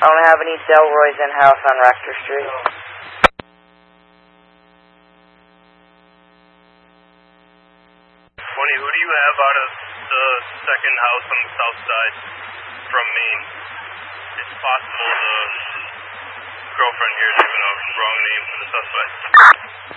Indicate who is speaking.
Speaker 1: only have any Delroy's in-house on Rector Street.
Speaker 2: Who do you have out of the second house on the south side from Maine? It's possible the girlfriend here is giving a wrong name to the suspect.